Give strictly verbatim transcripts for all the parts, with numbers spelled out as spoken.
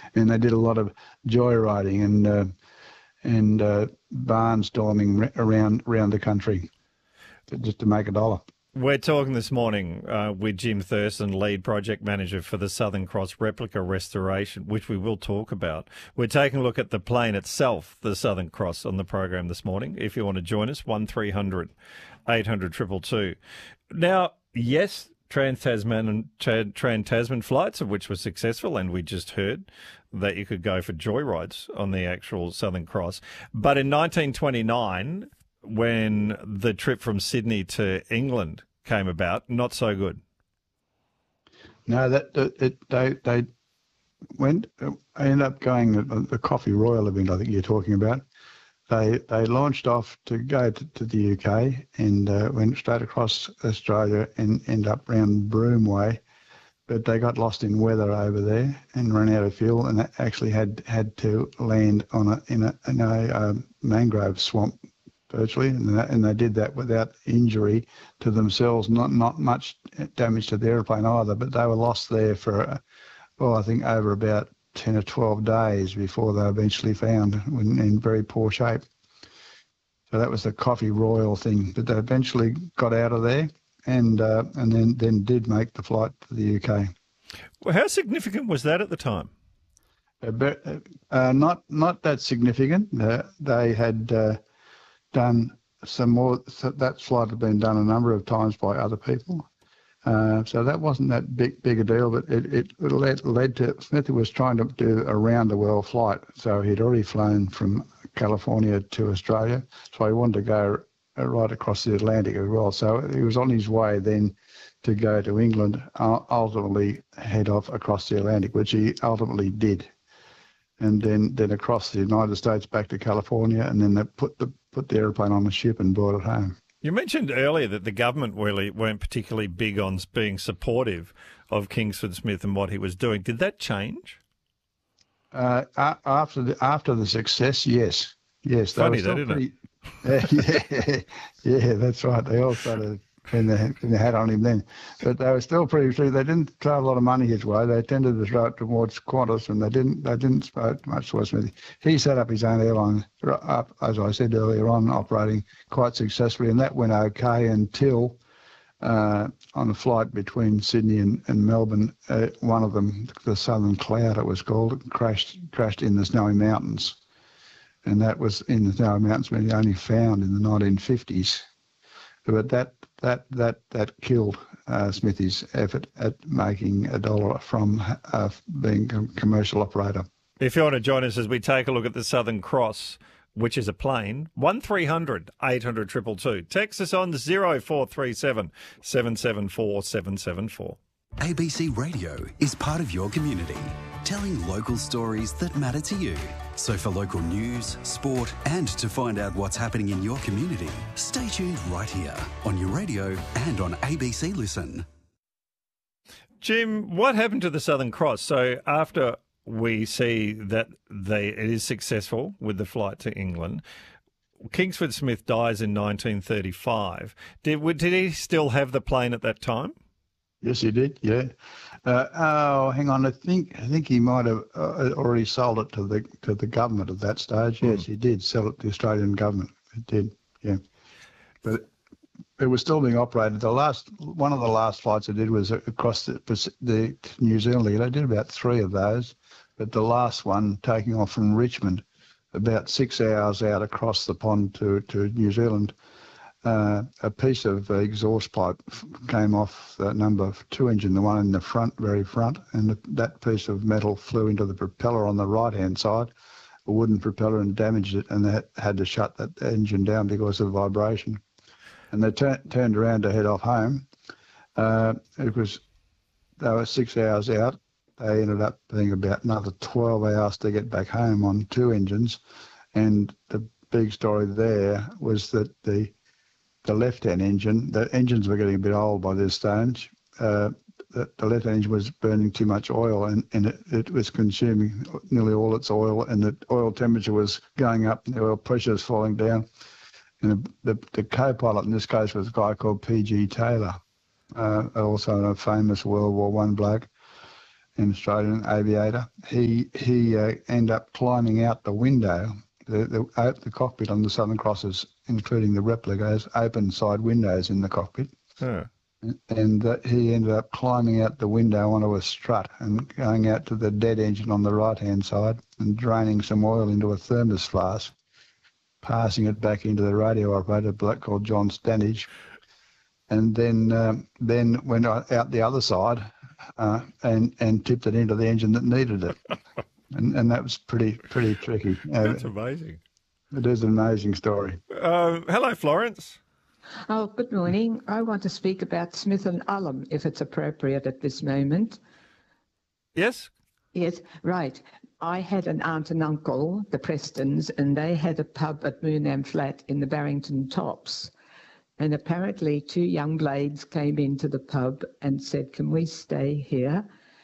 and they did a lot of joyriding and uh, and uh, barnstorming around around the country just to make a dollar. We're talking this morning uh, with Jim Thurston, lead project manager for the Southern Cross replica restoration, which we will talk about. We're taking a look at the plane itself, the Southern Cross, on the program this morning. If you want to join us, one three hundred eight hundred two two two. Now, yes, Trans-Tasman and Trans-Tasman flights, of which were successful, and we just heard that you could go for joyrides on the actual Southern Cross. But in nineteen twenty-nine, when the trip from Sydney to England came about, not so good. No, that, that it, they they went. I ended up going the, the Coffee Royal event. I think you're talking about. They they launched off to go to, to the U K and uh, went straight across Australia and end up round Broome Way, but they got lost in weather over there and ran out of fuel and actually had had to land on a in a, in a um, mangrove swamp. Virtually, and, that, and they did that without injury to themselves, not not much damage to the aeroplane either, but they were lost there for, well, I think over about ten or twelve days before they were eventually found in, in very poor shape. So that was the Coffee Royal thing, but they eventually got out of there and uh, and then, then did make the flight to the U K. Well, how significant was that at the time? Uh, but, uh, not, not that significant. Uh, they had... Uh, done some more, so that flight had been done a number of times by other people. Uh, so that wasn't that big big a deal, but it, it led, led to, Smithy was trying to do a round the world flight. So he'd already flown from California to Australia. So he wanted to go right across the Atlantic as well. So he was on his way then to go to England, uh, ultimately head off across the Atlantic, which he ultimately did. And then, then across the United States back to California, and then they put the put the aeroplane on the ship and brought it home. You mentioned earlier that the government really weren't particularly big on being supportive of Kingsford Smith and what he was doing. Did that change? Uh, after the after the success, yes, yes. Funny that, isn't pretty, it? yeah, yeah, that's right. They all started putting their, putting their hat on him then, but they were still pretty free. They didn't throw a lot of money his way. They tended to throw it towards Qantas, and they didn't. They didn't throw much towards Smithy. He set up his own airline, up, as I said earlier on, operating quite successfully, and that went okay until uh, on a flight between Sydney and, and Melbourne, uh, one of them, the Southern Cloud, it was called, crashed crashed in the Snowy Mountains, and that was in the Snowy Mountains when he only found in the nineteen fifties. But that that that that killed uh, Smithy's effort at making a dollar from uh, being a commercial operator. If you want to join us as we take a look at the Southern Cross, which is a plane, one three hundred eight hundred two two two. Text us on zero four three seven seven seven four seven seven four. A B C Radio is part of your community, telling local stories that matter to you. So for local news, sport, and to find out what's happening in your community, stay tuned right here on your radio and on A B C Listen. Jim, what happened to the Southern Cross? So after we see that they it is successful with the flight to England, Kingsford Smith dies in nineteen thirty-five. Did, did he still have the plane at that time? Yes, he did. Yeah. Uh, oh, hang on. I think I think he might have uh, already sold it to the to the government at that stage. Yes, mm. he did sell it to the Australian government. It did. Yeah, but it was still being operated. The last one of the last flights I did was across the, the New Zealand. I did about three of those, but the last one taking off from Richmond, about six hours out across the pond to to New Zealand. Uh, a piece of uh, exhaust pipe came off the number two engine, the one in the front, very front, and the, that piece of metal flew into the propeller on the right-hand side, a wooden propeller, and damaged it, and they had, had to shut that engine down because of the vibration. And they tur- turned around to head off home. Uh, it was, they were six hours out. They ended up being about another twelve hours to get back home on two engines, and the big story there was that the the left-hand engine, the engines were getting a bit old by this stage. Uh, the, the left-hand engine was burning too much oil, and, and it, it was consuming nearly all its oil, and the oil temperature was going up, and the oil pressure was falling down. And the, the, the co-pilot in this case was a guy called P G Taylor, uh, also a famous World War One bloke. an Australian aviator. He he uh, ended up climbing out the window. The, the uh, the cockpit on the Southern Crosses, including the replica, has open side windows in the cockpit. Huh. And uh, he ended up climbing out the window onto a strut and going out to the dead engine on the right-hand side and draining some oil into a thermos flask, passing it back into the radio operator, a bloke called John Stanage, and then um, then went out the other side uh, and and tipped it into the engine that needed it, and and that was pretty pretty tricky. That's uh, amazing. It is an amazing story. Uh, hello, Florence. Oh, good morning. I want to speak about Smith and Ullum, if it's appropriate at this moment. Yes? Yes, right. I had an aunt and uncle, the Prestons, and they had a pub at Moonam Flat in the Barrington Tops. And apparently two young blades came into the pub and said, can we stay here?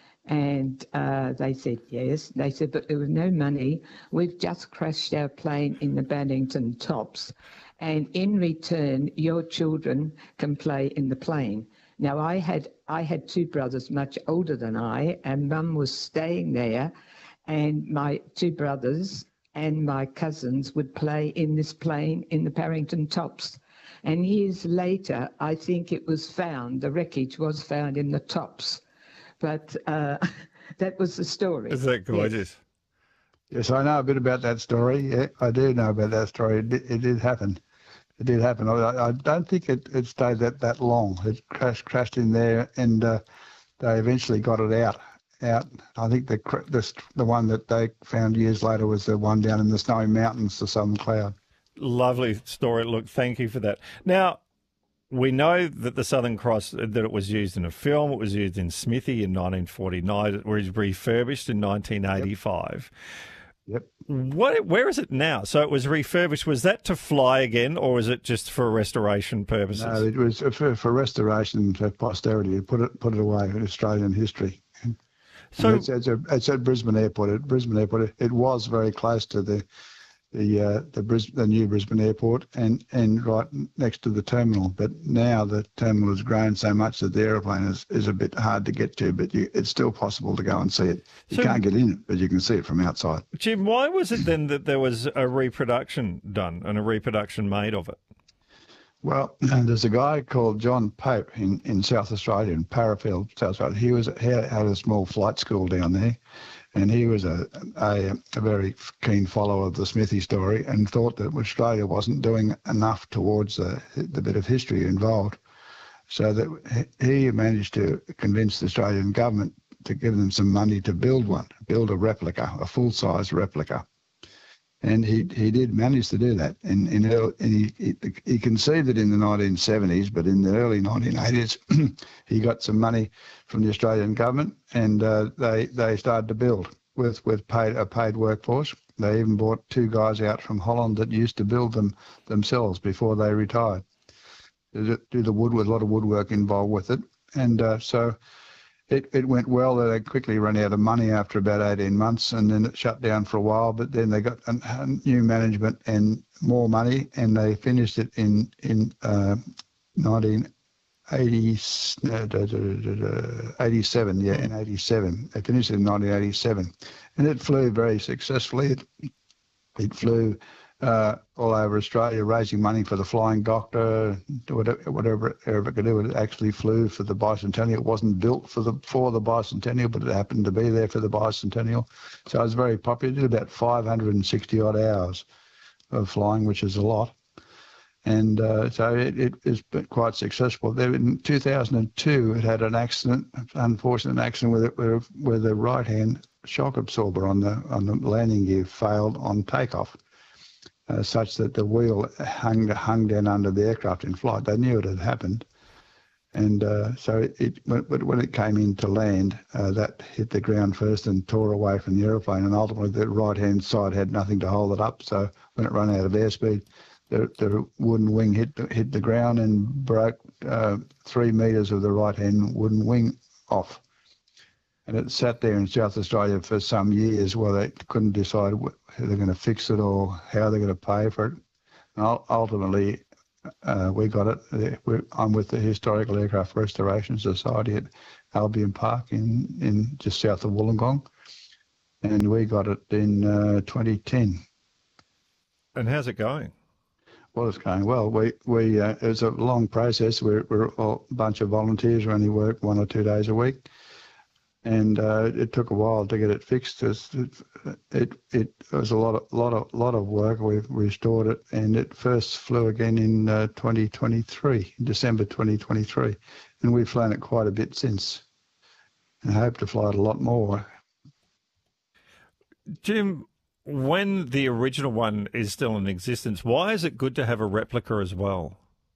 And uh, they said yes. They said, but there was no money. We've just crashed our plane in the Barrington Tops. And in return, your children can play in the plane. Now, I had I had two brothers much older than I, and Mum was staying there, and my two brothers and my cousins would play in this plane in the Barrington Tops. And years later, I think it was found, the wreckage was found in the Tops. But uh, that was the story. Is that gorgeous? Yes. Yes, I know a bit about that story. Yeah, I do know about that story. It did, it did happen. It did happen. I, I don't think it, it stayed that, that long. It crashed crashed in there, and uh, they eventually got it out. Out. I think the, the the one that they found years later was the one down in the Snowy Mountains, the Southern Cloud. Lovely story. Look, thank you for that. Now, we know that the Southern Cross, that it was used in a film. It was used in Smithy in nineteen forty-nine. It was refurbished in nineteen eighty-five. Yep. What? Where is it now? So it was refurbished. Was that to fly again, or was it just for restoration purposes? No, it was for, for restoration for posterity. Put it put it away in Australian history. So it's, it's, a, it's at Brisbane Airport. At Brisbane Airport, it, it was very close to the the uh, the, Bris, the new Brisbane Airport and, and right next to the terminal. But now the terminal has grown so much that the aeroplane is, is a bit hard to get to, but you, it's still possible to go and see it. You so, can't get in it, but you can see it from outside. Jim, why was it then that there was a reproduction done and a reproduction made of it? Well, there's a guy called John Pope in, in South Australia, in Parafield, South Australia. He was he had a small flight school down there, and he was a, a a very keen follower of the Smithy story and thought that Australia wasn't doing enough towards the, the bit of history involved. So that he managed to convince the Australian government to give them some money to build one, build a replica, a full-size replica. And he he did manage to do that. And, in, in he, he, he conceived it in the nineteen seventies, but in the early nineteen eighties, he got some money from the Australian government, and uh, they they started to build with with paid a paid workforce. They even brought two guys out from Holland that used to build them themselves before they retired. Do the wood with a lot of woodwork involved with it, and uh, so. It, it went well. They quickly ran out of money after about eighteen months, and then it shut down for a while. But then they got a, a new management and more money, and they finished it in in uh, nineteen eighty-seven. Yeah, in eighty-seven. They finished it in nineteen eighty-seven, and it flew very successfully. It, it flew uh, all over Australia, raising money for the Flying Doctor, whatever, whatever it could do. It actually flew for the bicentennial. It wasn't built for the for the bicentennial, but it happened to be there for the bicentennial. So it was very popular. It did about five hundred sixty odd hours of flying, which is a lot. And uh, so it, it is quite successful. There, in two thousand two, it had an accident, unfortunate accident with it, where, where the right-hand shock absorber on the on the landing gear failed on takeoff. Uh, such that the wheel hung hung down under the aircraft in flight. They knew it had happened, and uh, so it, it when, when it came in to land, uh, that hit the ground first and tore away from the aeroplane, and ultimately the right-hand side had nothing to hold it up. So when it ran out of airspeed, the, the wooden wing hit the, hit the ground and broke uh, three metres of the right-hand wooden wing off. And it sat there in South Australia for some years where they couldn't decide how they're going to fix it or how they're going to pay for it. And ultimately, uh, we got it. We're, I'm with the Historical Aircraft Restoration Society at Albion Park in, in just south of Wollongong, and we got it in uh, twenty ten. And how's it going? Well, it's going well. We we uh, it was a long process. We're we're a bunch of volunteers who only work one or two days a week, and uh, it took a while to get it fixed. It it, it was a lot of lot of lot of work. We've restored it, and it first flew again in uh, twenty twenty-three, December twenty twenty-three, and we've flown it quite a bit since, and hope to fly it a lot more. Jim, when the original one is still in existence, why is it good to have a replica as well?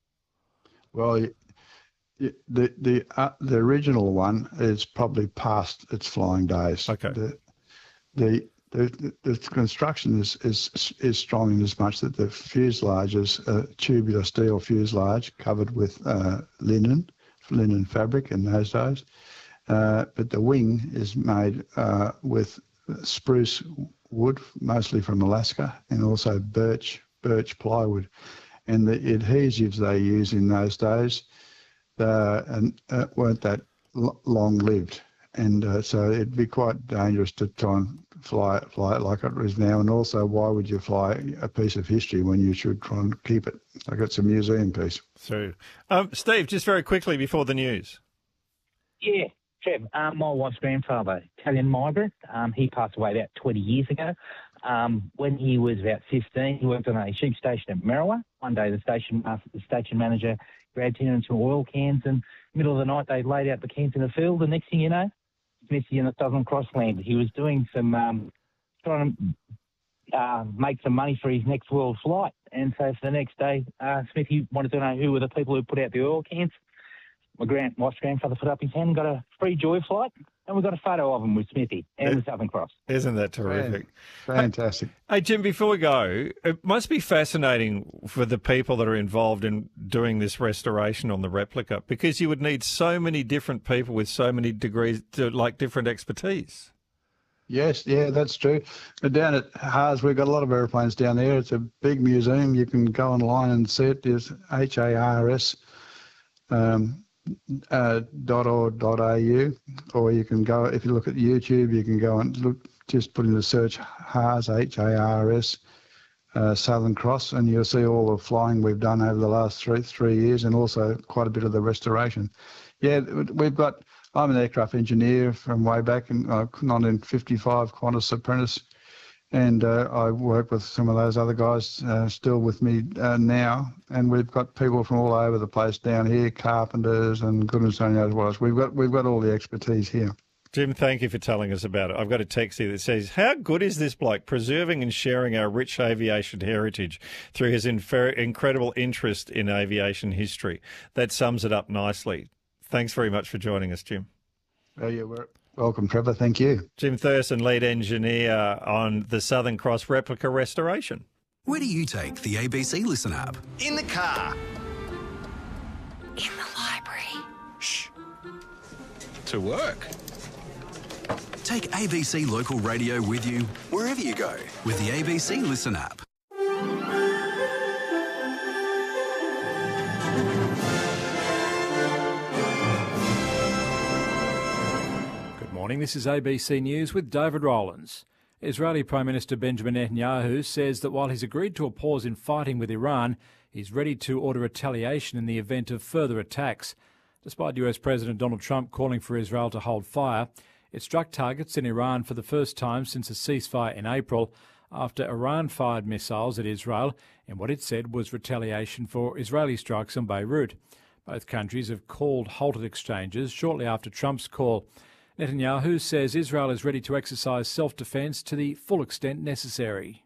Well, the the uh, the original one is probably past its flying days. Okay. The the the, the construction is, is is strong in as much that the fuselage is a tubular steel fuselage covered with uh, linen linen fabric in those days, uh, but the wing is made uh, with spruce wood, mostly from Alaska, and also birch birch plywood, and the adhesives they use in those days uh, and uh, weren't that l- long lived, and uh, so it'd be quite dangerous to try and fly it fly it like it is now. And also, why would you fly a piece of history when you should try and keep it like it's a museum piece? So, um, Steve, just very quickly before the news. Yeah. Trev, um, my wife's grandfather, Italian migrant, um, he passed away about twenty years ago. Um, when he was about fifteen, he worked on a sheep station at Merriwa. One day the station master, the station manager grabbed him into oil cans, and middle of the night they laid out the cans in the field. The next thing you know, Smithy in the Southern Cross landed. He was doing some, um, trying to uh, make some money for his next world flight. And so for the next day, uh, Smithy wanted to know who were the people who put out the oil cans. My grand, wife's grandfather put up his hand and got a free joy flight, and we got a photo of him with Smithy and the Southern Cross. Isn't that terrific? Fantastic. Hey, hey, Jim, before we go, it must be fascinating for the people that are involved in doing this restoration on the replica, because you would need so many different people with so many degrees, to, like different expertise. Yes, yeah, that's true. But down at Haas, we've got a lot of aeroplanes down there. It's a big museum. You can go online and see it. There's H A R S. Um, Uh, .org.au, or you can go, if you look at YouTube, you can go and look, just put in the search HARS, H A R S, uh, Southern Cross, and you'll see all the flying we've done over the last three three years, and also quite a bit of the restoration. Yeah, we've got, I'm an aircraft engineer from way back in uh, nineteen fifty-five, Qantas apprentice, and uh, I work with some of those other guys uh, still with me uh, now, and we've got people from all over the place down here, carpenters and goodness only knows what else. We've got we've got all the expertise here. Jim, thank you for telling us about it. I've got a text here that says, how good is this bloke preserving and sharing our rich aviation heritage through his infer- incredible interest in aviation history? That sums it up nicely. Thanks very much for joining us, Jim. Oh, yeah, we're welcome, Trevor. Thank you. Jim Thurston, lead engineer on the Southern Cross replica restoration. Where do you take the A B C Listen app? In the car. In the library. Shh. To work. Take A B C Local Radio with you wherever you go with the A B C Listen app. Morning. This is A B C News with David Rowlands. Israeli Prime Minister Benjamin Netanyahu says that while he's agreed to a pause in fighting with Iran, he's ready to order retaliation in the event of further attacks. Despite U S President Donald Trump calling for Israel to hold fire, it struck targets in Iran for the first time since a ceasefire in April, after Iran fired missiles at Israel in what it said was retaliation for Israeli strikes on Beirut. Both countries have called halted exchanges shortly after Trump's call. Netanyahu says Israel is ready to exercise self-defence to the full extent necessary.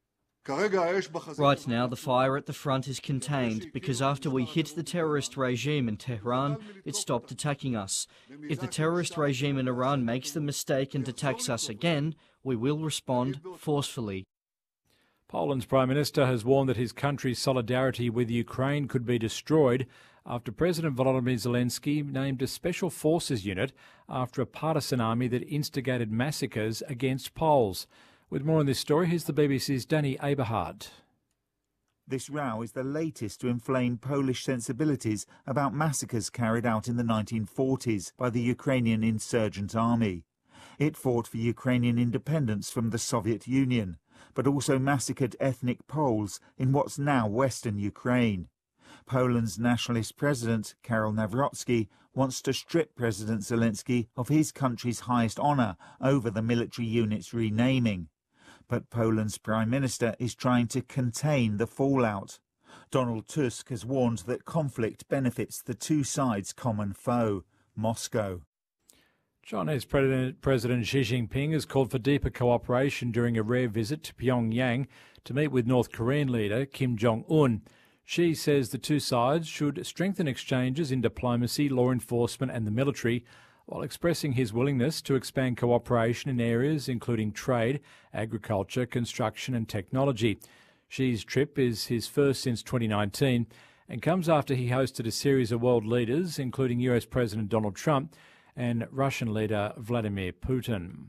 Right now, the fire at the front is contained because after we hit the terrorist regime in Tehran, it stopped attacking us. If the terrorist regime in Iran makes the mistake and attacks us again, we will respond forcefully. Poland's Prime Minister has warned that his country's solidarity with Ukraine could be destroyed after President Volodymyr Zelensky named a special forces unit after a partisan army that instigated massacres against Poles. With more on this story, here's the B B C's Danny Aberhard. This row is the latest to inflame Polish sensibilities about massacres carried out in the nineteen forties by the Ukrainian insurgent army. It fought for Ukrainian independence from the Soviet Union, but also massacred ethnic Poles in what's now western Ukraine. Poland's nationalist president, Karol Nawrocki, wants to strip President Zelensky of his country's highest honour over the military unit's renaming. But Poland's prime minister is trying to contain the fallout. Donald Tusk has warned that conflict benefits the two sides' common foe, Moscow. Chinese President, President Xi Jinping has called for deeper cooperation during a rare visit to Pyongyang to meet with North Korean leader Kim Jong-un. Xi says the two sides should strengthen exchanges in diplomacy, law enforcement and the military, while expressing his willingness to expand cooperation in areas including trade, agriculture, construction and technology. Xi's trip is his first since twenty nineteen and comes after he hosted a series of world leaders, including U S President Donald Trump and Russian leader Vladimir Putin.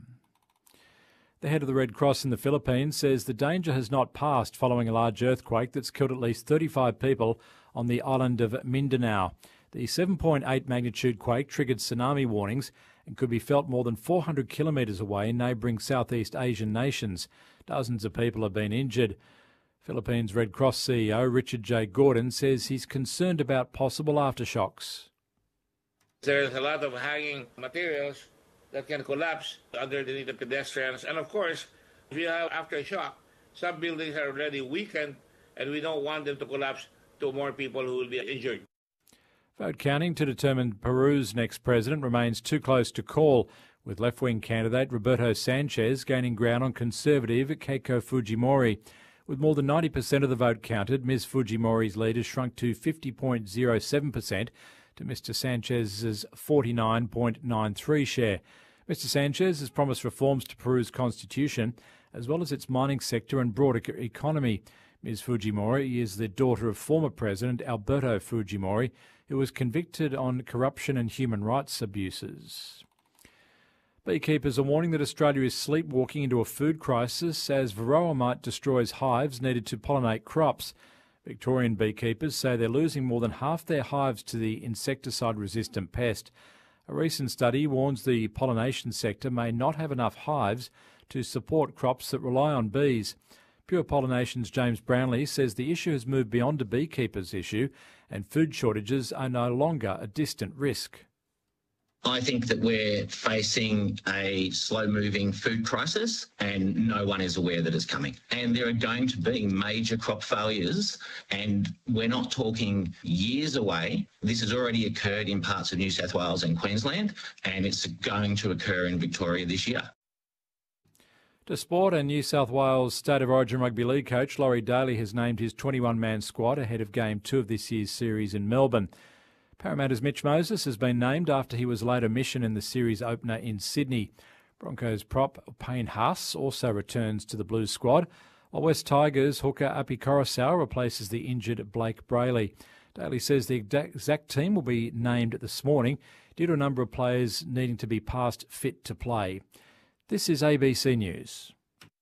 The head of the Red Cross in the Philippines says the danger has not passed following a large earthquake that's killed at least thirty-five people on the island of Mindanao. The seven point eight magnitude quake triggered tsunami warnings and could be felt more than four hundred kilometres away in neighbouring Southeast Asian nations. Dozens of people have been injured. Philippines Red Cross C E O Richard J. Gordon says he's concerned about possible aftershocks. There's a lot of hanging materials that can collapse underneath the pedestrians. And of course, if you have aftershock, some buildings are already weakened and we don't want them to collapse to more people who will be injured. Vote counting to determine Peru's next president remains too close to call, with left-wing candidate Roberto Sanchez gaining ground on conservative Keiko Fujimori. With more than ninety percent of the vote counted, Miz Fujimori's lead has shrunk to fifty point zero seven percent to Mister Sanchez's forty-nine point nine three share. Mister Sanchez has promised reforms to Peru's constitution, as well as its mining sector and broader economy. Miz Fujimori is the daughter of former President Alberto Fujimori, who was convicted on corruption and human rights abuses. Beekeepers are warning that Australia is sleepwalking into a food crisis as varroa mite destroys hives needed to pollinate crops. Victorian beekeepers say they're losing more than half their hives to the insecticide-resistant pest. A recent study warns the pollination sector may not have enough hives to support crops that rely on bees. Pure Pollination's James Brownlee says the issue has moved beyond a beekeepers' issue and food shortages are no longer a distant risk. I think that we're facing a slow-moving food crisis and no one is aware that it's coming. And there are going to be major crop failures and we're not talking years away. This has already occurred in parts of New South Wales and Queensland and it's going to occur in Victoria this year. To sport, and New South Wales State of Origin Rugby League coach Laurie Daly has named his twenty-one man squad ahead of Game two of this year's series in Melbourne. Parramatta's Mitch Moses has been named after he was laid a mission in the series opener in Sydney. Broncos prop Payne Haas also returns to the Blues squad, while West Tigers hooker Api Coruscant replaces the injured Blake Brayley. Daly says the exact team will be named this morning due to a number of players needing to be past fit to play. This is A B C News.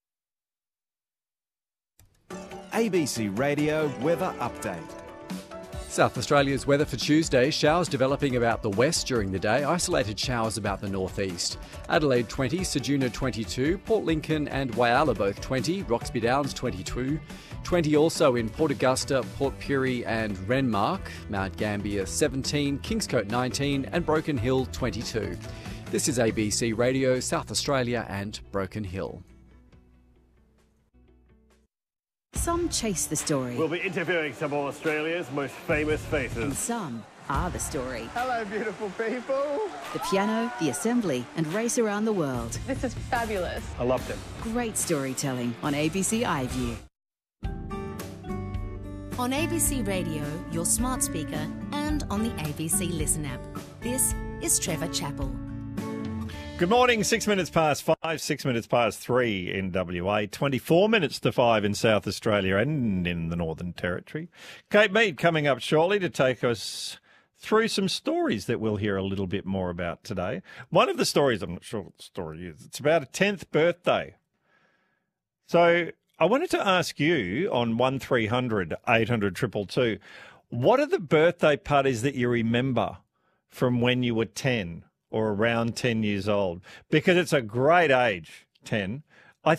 A B C Radio Weather Update. South Australia's weather for Tuesday, showers developing about the west during the day, isolated showers about the northeast. Adelaide twenty, Ceduna twenty-two, Port Lincoln and Whyalla both twenty, Roxby Downs twenty-two, twenty also in Port Augusta, Port Pirie and Renmark, Mount Gambier seventeen, Kingscote nineteen and Broken Hill twenty-two. This is A B C Radio, South Australia and Broken Hill. Some chase the story. We'll be interviewing some of Australia's most famous faces. And some are the story. Hello, beautiful people. The piano, the assembly, and race around the world. This is fabulous. I loved it. Great storytelling on A B C iView. On A B C Radio, your smart speaker, and on the A B C Listen app. This is Trevor Chappell. Good morning, six minutes past five, six minutes past three in W A, twenty-four minutes to five in South Australia and in the Northern Territory. Kate Mead coming up shortly to take us through some stories that we'll hear a little bit more about today. One of the stories, I'm not sure what the story is, it's about a tenth birthday. So I wanted to ask you on one three hundred eight hundred two two two, what are the birthday parties that you remember from when you were ten or around ten years old? Because it's a great age, ten,